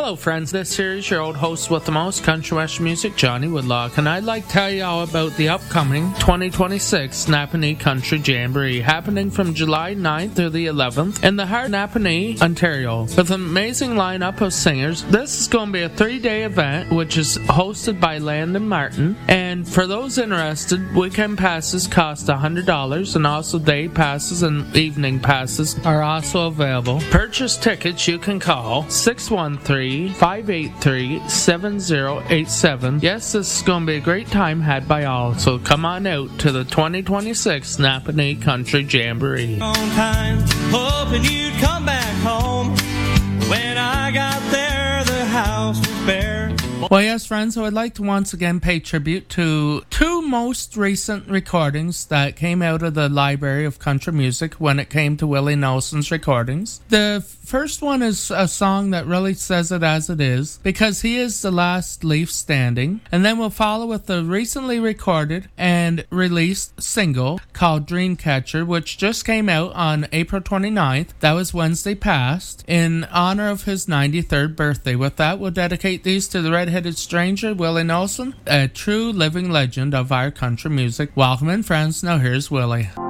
Hello friends, this here is your old host with the most, Country Western Music, Johnny Woodlock, and I'd like to tell you all about the upcoming 2026 Napanee Country Jamboree, happening from July 9th through the 11th in the heart of Napanee, Ontario. With an amazing lineup of singers, this is going to be a 3-day event which is hosted by Landon Martin, and for those interested, weekend passes cost $100, and also day passes and evening passes are also available. Purchase tickets you can call 613-583-7087. Yes, this is going to be a great time had by all, so come on out to the 2026 Napanee Country Jamboree. On time, hoping you'd come back home. When I got there, the house was bare. Well, yes, friends, so I'd like to once again pay tribute to two most recent recordings that came out of the Library of Country Music when it came to Willie Nelson's recordings. The first one is a song that really says it as it is, because he is the last leaf standing. And then we'll follow with the recently recorded and released single called Dreamcatcher, which just came out on April 29th. That was Wednesday past, in honor of his 93rd birthday. With that, we'll dedicate these to the red-headed stranger, Willie Nelson, a true living legend of our country music. Welcome in, friends. Now here's Willie.